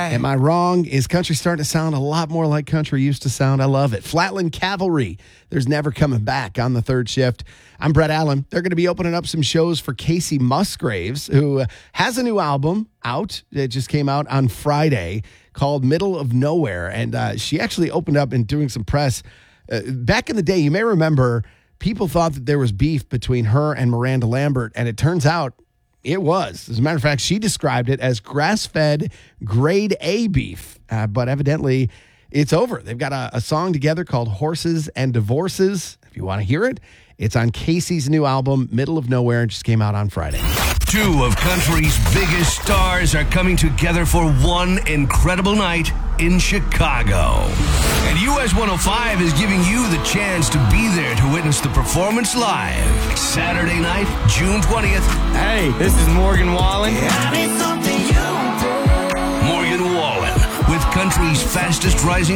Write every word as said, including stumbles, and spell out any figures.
right. Am I wrong? Is country starting to sound a lot more like country used to sound? I love it. Flatland Cavalry. There's never coming back on the third shift. I'm Brett Allen. They're going to be opening up some shows for Casey Musgraves, who has a new album out. It just came out on Friday called Middle of Nowhere. And uh, she actually opened up and doing some press. Uh, back in the day, you may remember, people thought that there was beef between her and Miranda Lambert, and it turns out it was. As a matter of fact, she described it as grass-fed grade A beef, uh, but evidently it's over. They've got a, a song together called Horses and Divorces. If you want to hear it, it's on Casey's new album, Middle of Nowhere, and just came out on Friday. Two of country's biggest stars are coming together for one incredible night in Chicago. And U S one oh five is giving you the chance to be there to witness the performance live. Saturday night, June twentieth. Hey, this is Morgan Wallen. Morgan Wallen with country's fastest rising